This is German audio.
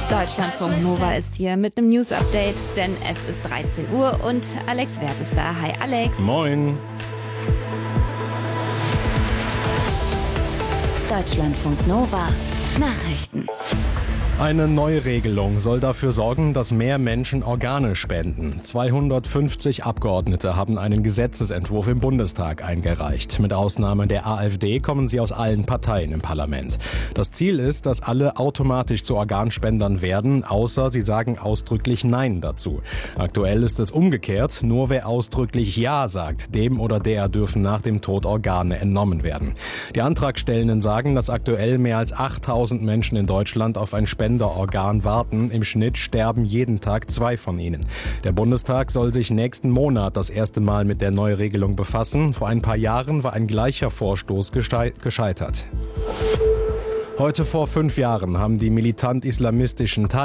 Deutschlandfunk Nova ist hier mit einem News-Update, denn es ist 13 Uhr und Alex Wert ist da. Hi Alex. Moin. Deutschlandfunk Nova Nachrichten. Eine Neuregelung soll dafür sorgen, dass mehr Menschen Organe spenden. 250 Abgeordnete haben einen Gesetzesentwurf im Bundestag eingereicht. Mit Ausnahme der AfD kommen sie aus allen Parteien im Parlament. Das Ziel ist, dass alle automatisch zu Organspendern werden, außer sie sagen ausdrücklich Nein dazu. Aktuell ist es umgekehrt. Nur wer ausdrücklich Ja sagt, dem oder der dürfen nach dem Tod Organe entnommen werden. Die Antragstellenden sagen, dass aktuell mehr als 8000 Menschen in Deutschland auf ein Spenderorgan warten. Im Schnitt sterben jeden Tag 2 von ihnen. Der Bundestag soll sich nächsten Monat das erste Mal mit der Neuregelung befassen. Vor ein paar Jahren war ein gleicher Vorstoß gescheitert. Heute vor 5 Jahren haben die militant-islamistischen